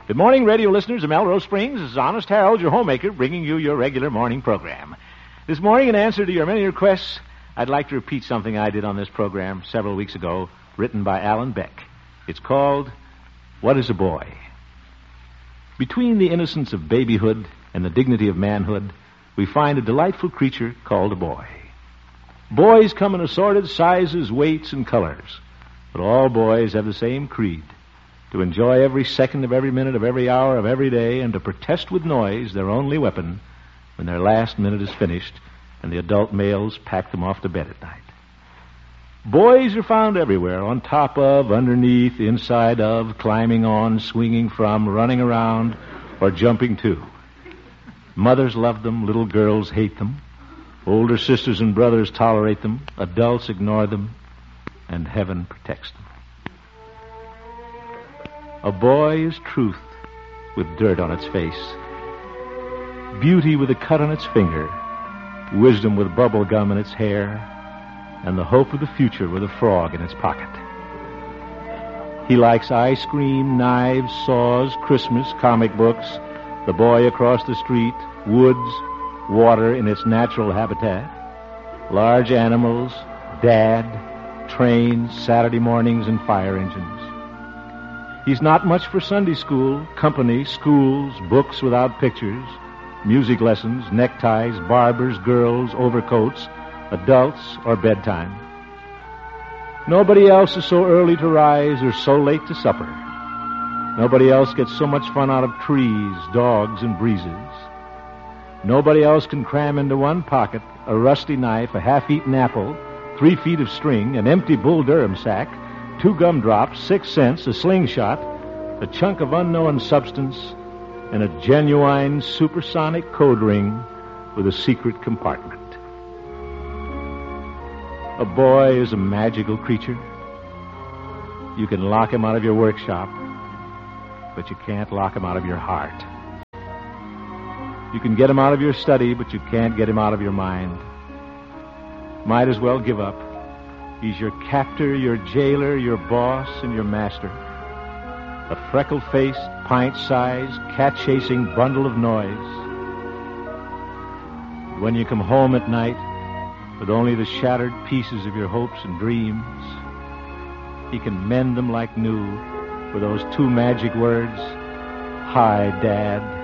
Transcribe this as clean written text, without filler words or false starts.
Good morning, radio listeners of Melrose Springs. This is Honest Harold, your homemaker, bringing you your regular morning program. This morning, in answer to your many requests, I'd like to repeat something I did on this program several weeks ago, written by Alan Beck. It's called, What is a Boy? Between the innocence of babyhood and the dignity of manhood, we find a delightful creature called a boy. Boys come in assorted sizes, weights, and colors, but all boys have the same creed: to enjoy every second of every minute of every hour of every day, and to protest with noise, their only weapon, when their last minute is finished and the adult males pack them off to bed at night. Boys are found everywhere, on top of, underneath, inside of, climbing on, swinging from, running around, or jumping to. Mothers love them, little girls hate them, older sisters and brothers tolerate them, adults ignore them, and heaven protects them. A boy is truth with dirt on its face, beauty with a cut on its finger, wisdom with bubble gum in its hair, and the hope of the future with a frog in its pocket. He likes ice cream, knives, saws, Christmas, comic books, the boy across the street, woods, water in its natural habitat, large animals, dad, trains, Saturday mornings, and fire engines. He's not much for Sunday school, company, schools, books without pictures, music lessons, neckties, barbers, girls, overcoats, adults, or bedtime. Nobody else is so early to rise or so late to supper. Nobody else gets so much fun out of trees, dogs, and breezes. Nobody else can cram into one pocket a rusty knife, a half-eaten apple, 3 feet of string, an empty Bull Durham sack, 2 gumdrops, 6 cents, a slingshot, a chunk of unknown substance, and a genuine supersonic code ring with a secret compartment. A boy is a magical creature. You can lock him out of your workshop, but you can't lock him out of your heart. You can get him out of your study, but you can't get him out of your mind. Might as well give up. He's your captor, your jailer, your boss, and your master. A freckle-faced, pint-sized, cat-chasing bundle of noise. When you come home at night with only the shattered pieces of your hopes and dreams, he can mend them like new with those 2 magic words, "Hi, Dad."